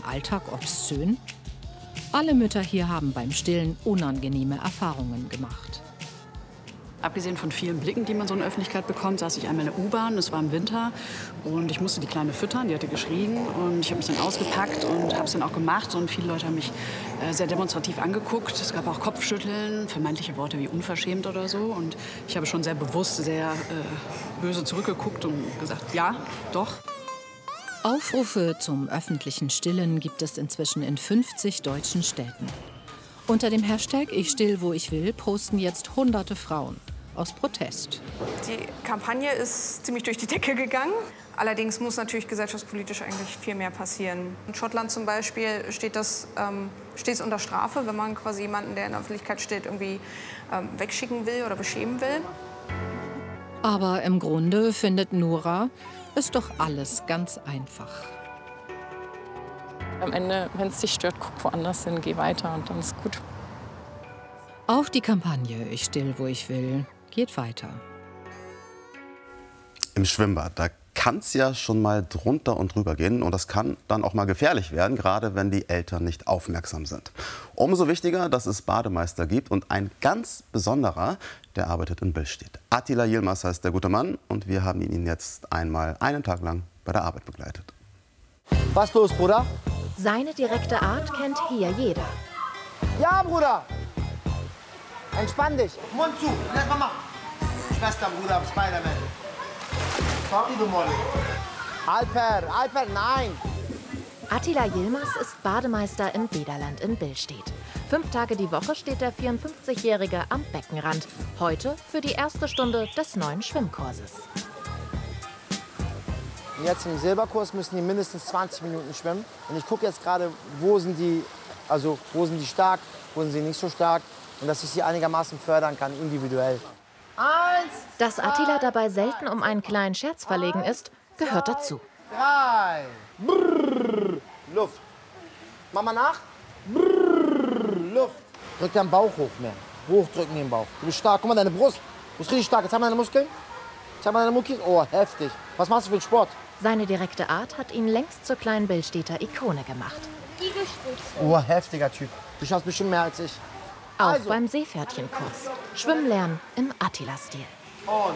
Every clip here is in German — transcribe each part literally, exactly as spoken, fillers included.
Alltag obszön? Alle Mütter hier haben beim Stillen unangenehme Erfahrungen gemacht. Abgesehen von vielen Blicken, die man so in der Öffentlichkeit bekommt, saß ich einmal in der U-Bahn, es war im Winter und ich musste die Kleine füttern, die hatte geschrien und ich habe mich dann ausgepackt und habe es dann auch gemacht und viele Leute haben mich äh, sehr demonstrativ angeguckt. Es gab auch Kopfschütteln, vermeintliche Worte wie unverschämt oder so und ich habe schon sehr bewusst, sehr äh, böse zurückgeguckt und gesagt, ja, doch. Aufrufe zum öffentlichen Stillen gibt es inzwischen in fünfzig deutschen Städten. Unter dem Hashtag Ich still, wo ich will posten jetzt hunderte Frauen aus Protest. Die Kampagne ist ziemlich durch die Decke gegangen. Allerdings muss natürlich gesellschaftspolitisch eigentlich viel mehr passieren. In Schottland zum Beispiel steht das ähm, stets unter Strafe, wenn man quasi jemanden, der in der Öffentlichkeit steht, irgendwie ähm, wegschicken will oder beschämen will. Aber im Grunde findet Nora, ist doch alles ganz einfach. Am Ende, wenn es dich stört, guck woanders hin, geh weiter und dann ist gut. Auch die Kampagne Ich still, wo ich will, geht weiter. Im Schwimmbad, da kann es ja schon mal drunter und drüber gehen. Und das kann dann auch mal gefährlich werden, gerade wenn die Eltern nicht aufmerksam sind. Umso wichtiger, dass es Bademeister gibt. Und ein ganz besonderer, der arbeitet in Billstedt. Attila Yilmaz heißt der gute Mann. Und wir haben ihn jetzt einmal einen Tag lang bei der Arbeit begleitet. Was los, Bruder? Seine direkte Art kennt hier jeder. Ja, Bruder! Entspann dich. Mund zu. Lass mal machen. Schwester, Bruder, Spider-Man. Sorry, du Moll. Alper, Alper, nein. Attila Yilmaz ist Bademeister im Bäderland in Billstedt. Fünf Tage die Woche steht der vierundfünfzigjährige am Beckenrand. Heute für die erste Stunde des neuen Schwimmkurses. Jetzt im Silberkurs müssen die mindestens zwanzig Minuten schwimmen. Und ich gucke jetzt gerade, wo sind die, also wo sind die stark, wo sind sie nicht so stark. Und dass ich sie einigermaßen fördern kann, individuell. Eins, Dass Attila dabei selten um einen kleinen Scherz verlegen ist, gehört dazu. drei. Brrr, Luft. Mach mal nach. Brrr, Luft. Drück deinen Bauch hoch mehr. Hochdrücken den Bauch. Du bist stark. Guck mal, deine Brust. Du bist richtig stark. Jetzt haben wir deine Muskeln. Zeig mal deine Muckis. Oh, heftig. Was machst du für einen Sport? Seine direkte Art hat ihn längst zur kleinen Billstädter Ikone gemacht. Oh, heftiger Typ. Du schaffst bestimmt mehr als ich. Auch Also. beim Seepferdchenkurs. Schwimmlernen im Attila-Stil. Und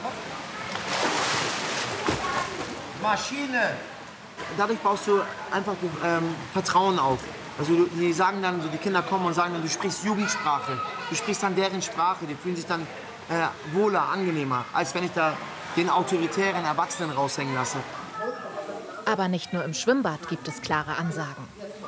Maschine. Und dadurch baust du einfach ähm, Vertrauen auf. Also du, die sagen dann, so die Kinder kommen und sagen dann, du sprichst Jugendsprache. Du sprichst dann deren Sprache. Die fühlen sich dann äh, wohler, angenehmer, als wenn ich da den autoritären Erwachsenen raushängen lasse. Aber nicht nur im Schwimmbad gibt es klare Ansagen.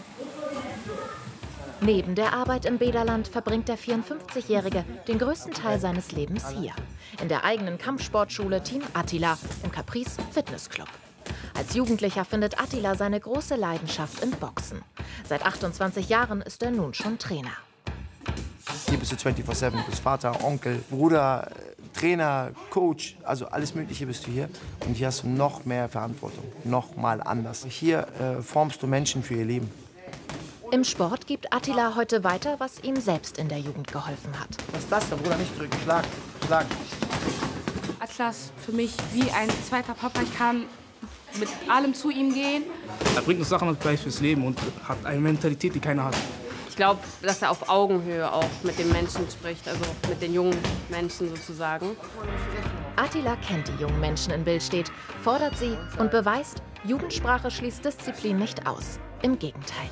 Neben der Arbeit im Bäderland verbringt der vierundfünfzigjährige den größten Teil seines Lebens hier. In der eigenen Kampfsportschule Team Attila im Caprice Fitnessclub. Als Jugendlicher findet Attila seine große Leidenschaft im Boxen. Seit achtundzwanzig Jahren ist er nun schon Trainer. Hier bist du vierundzwanzig sieben, du bist Vater, Onkel, Bruder, Trainer, Coach, also alles Mögliche bist du hier. Und hier hast du noch mehr Verantwortung, noch mal anders. Hier äh, formst du Menschen für ihr Leben. Im Sport gibt Attila heute weiter, was ihm selbst in der Jugend geholfen hat. Was ist das denn, Bruder? Nicht drücken, schlag, schlag. Attila ist für mich wie ein zweiter Papa. Ich kann mit allem zu ihm gehen. Er bringt uns Sachen gleich fürs Leben und hat eine Mentalität, die keiner hat. Ich glaube, dass er auf Augenhöhe auch mit den Menschen spricht, also mit den jungen Menschen sozusagen. Attila kennt die jungen Menschen in Billstedt, fordert sie und beweist, Jugendsprache schließt Disziplin nicht aus. Im Gegenteil.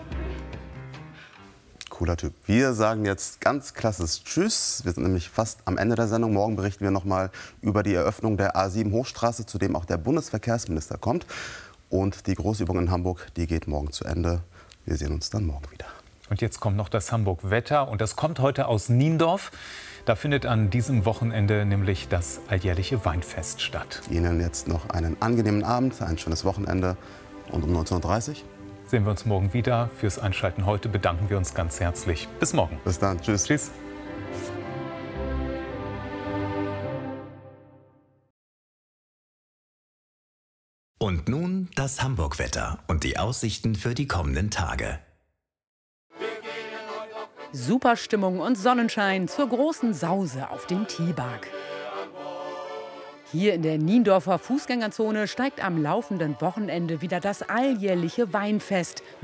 Cooler Typ. Wir sagen jetzt ganz klasses Tschüss. Wir sind nämlich fast am Ende der Sendung. Morgen berichten wir noch mal über die Eröffnung der A sieben Hochstraße, zu dem auch der Bundesverkehrsminister kommt. Und die Großübung in Hamburg, die geht morgen zu Ende. Wir sehen uns dann morgen wieder. Und jetzt kommt noch das Hamburg-Wetter. Und das kommt heute aus Niendorf. Da findet an diesem Wochenende nämlich das alljährliche Weinfest statt. Ihnen jetzt noch einen angenehmen Abend, ein schönes Wochenende. Und um neunzehn Uhr dreißig sehen wir uns morgen wieder. Fürs Einschalten heute bedanken wir uns ganz herzlich. Bis morgen. Bis dann. Tschüss. Tschüss. Und nun das Hamburg-Wetter und die Aussichten für die kommenden Tage. Super Stimmung und Sonnenschein zur großen Sause auf dem Tieberg. Hier in der Niendorfer Fußgängerzone steigt am laufenden Wochenende wieder das alljährliche Weinfest